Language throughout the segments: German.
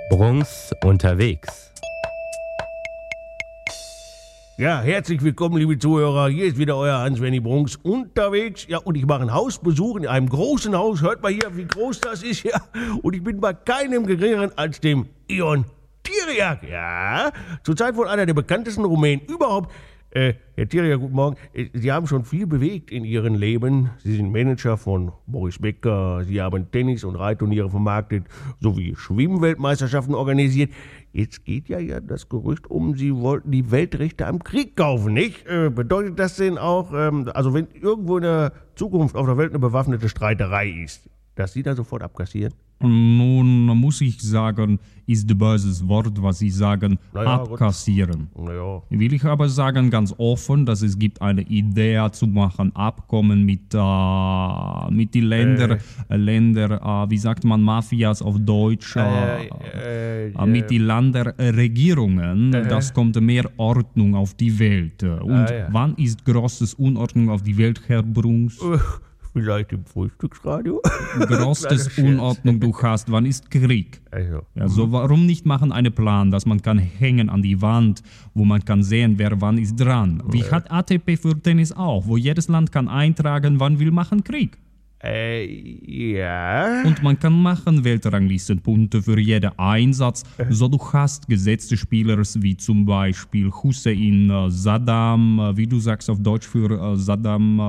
Bruns unterwegs. Ja, herzlich willkommen, liebe Zuhörer. Hier ist wieder euer Hans-Wenny Bruns unterwegs. Ja, und ich mache einen Hausbesuch in einem großen Haus. Hört mal hier, wie groß das ist. Ja, und ich bin bei keinem geringeren als dem Ion Tiriac. Ja, zurzeit wohl einer der bekanntesten Rumänen überhaupt. Herr Tiriac, guten Morgen. Sie haben schon viel bewegt in Ihrem Leben. Sie sind Manager von Boris Becker. Sie haben Tennis- und Reitturniere vermarktet, sowie Schwimmweltmeisterschaften organisiert. Jetzt geht ja das Gerücht um, Sie wollten die Weltrechte am Krieg kaufen, nicht? Bedeutet das denn auch, also wenn irgendwo in der Zukunft auf der Welt eine bewaffnete Streiterei ist, dass Sie da sofort abkassieren? Nun muss ich sagen, ist ein böses Wort, was Sie sagen, abkassieren. Naja. Will ich aber sagen ganz offen, dass es gibt eine Idee zu machen, Abkommen mit den Ländern, wie sagt man, Mafias auf Deutsch, mit den Länderregierungen. Das kommt mehr Ordnung auf die Welt. Und wann ist großes Unordnung auf die Welt, Herr Bruns? Vielleicht im Frühstücksradio? Größtes Unordnung du hast, wann ist Krieg? Also warum nicht machen einen Plan, dass man kann hängen an die Wand, wo man kann sehen, wer wann ist dran. Wie hat ATP für Tennis auch, wo jedes Land kann eintragen, wann will machen Krieg. Ja. Und man kann machen Weltranglistenpunkte für jeden Einsatz, so du hast gesetzte Spieler wie zum Beispiel Hussein, Saddam, wie du sagst auf Deutsch für Saddam.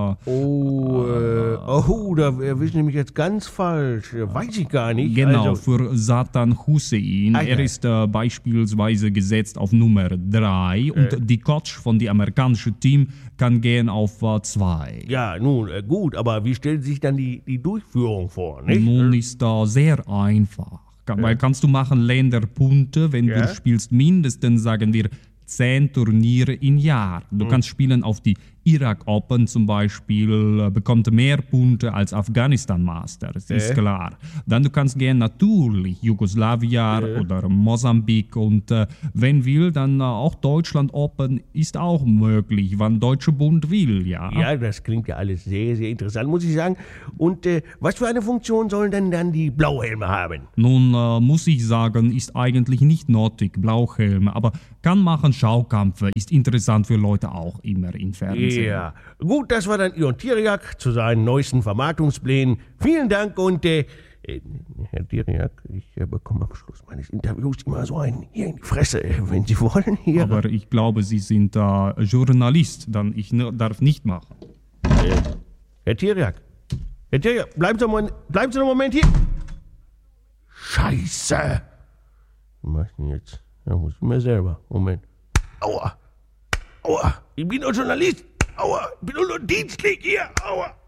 Da wissen Sie mich jetzt ganz falsch. Weiß ich gar nicht. Genau, also, für Satan Hussein. Er ist beispielsweise gesetzt auf Nummer 3 und die Coach von dem amerikanischen Team kann gehen auf 2. Ja, nun, gut, aber wie stellt sich dann die Durchführung vor, nicht? Nun ist da sehr einfach. Weil kannst du machen Länderpunkte, wenn du spielst mindestens, sagen wir, 10 Turniere im Jahr. Du kannst spielen auf die Irak Open zum Beispiel, bekommt mehr Punkte als Afghanistan Master, das ist klar. Dann du kannst gehen natürlich Jugoslawien oder Mosambik und wenn will, dann auch Deutschland Open ist auch möglich, wann Deutsche Bund will, ja. Ja, das klingt ja alles sehr, sehr interessant, muss ich sagen. Und was für eine Funktion sollen denn dann die Blauhelme haben? Nun muss ich sagen, ist eigentlich nicht nötig, Blauhelme, aber kann machen Schaukampfe, ist interessant für Leute auch immer im Fernsehen. Ja, gut, das war dann Ion Tiriac zu seinen neuesten Vermarktungsplänen. Vielen Dank und Herr Tiriac, ich bekomme am Schluss meines Interviews immer so einen hier in die Fresse, wenn Sie wollen. Hier. Aber ich glaube, Sie sind Journalist, dann ich darf nicht machen. Herr Tiriac, bleiben Sie einen Moment hier. Scheiße. Was mach ich denn jetzt? Da muss ich mir selber. Moment. Aua. Ich bin doch Journalist. Aua. Ich bin doch nur dienstlich hier. Aua.